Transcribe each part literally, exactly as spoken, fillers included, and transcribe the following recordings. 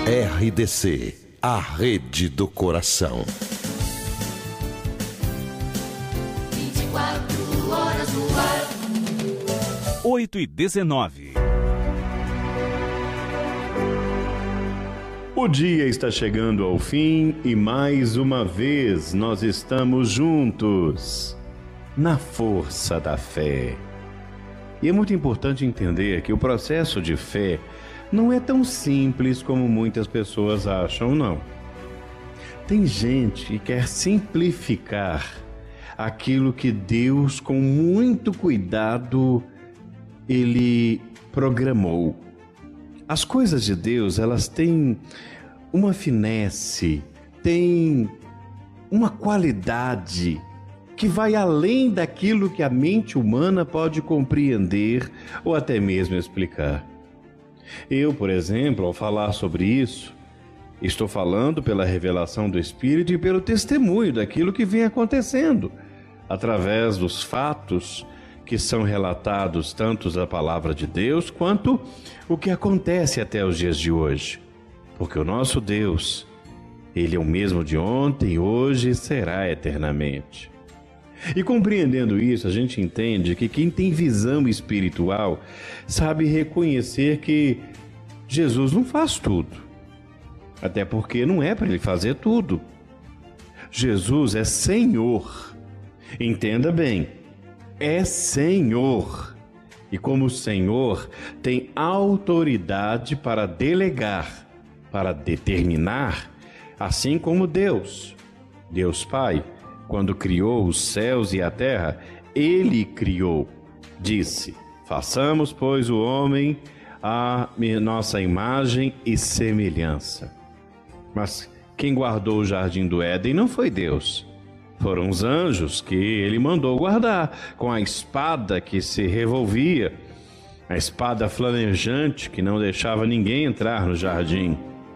R D C, a rede do coração. vinte e quatro horas no ar. oito e dezenove. O dia está chegando ao fim e mais uma vez nós estamos juntos na força da fé. E é muito importante entender que o processo de fé não é tão simples como muitas pessoas acham, não. Tem gente que quer simplificar aquilo que Deus, com muito cuidado, Ele programou. As coisas de Deus, elas têm uma finesse, têm uma qualidade que vai além daquilo que a mente humana pode compreender ou até mesmo explicar. Eu, por exemplo, ao falar sobre isso, estou falando pela revelação do Espírito e pelo testemunho daquilo que vem acontecendo, através dos fatos que são relatados tanto da palavra de Deus quanto o que acontece até os dias de hoje. Porque o nosso Deus, Ele é o mesmo de ontem, hoje e será eternamente. E compreendendo isso, a gente entende que quem tem visão espiritual sabe reconhecer que Jesus não faz tudo. Até porque não é para Ele fazer tudo. Jesus é Senhor. Entenda bem, é Senhor. E como Senhor, tem autoridade para delegar, para determinar, assim como Deus. Deus Pai, quando criou os céus e a terra, Ele criou. Disse: façamos, pois, o homem à nossa imagem e semelhança. Mas quem guardou o jardim do Éden não foi Deus. Foram os anjos que Ele mandou guardar, com a espada que se revolvia, a espada flamejante que não deixava ninguém entrar no jardim.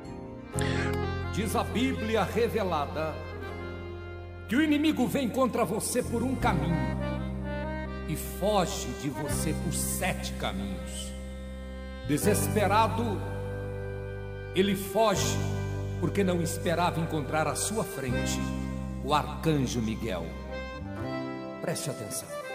Diz a Bíblia revelada que o inimigo vem contra você por um caminho e foge de você por sete caminhos. Desesperado, ele foge porque não esperava encontrar à sua frente o arcanjo Miguel. Preste atenção.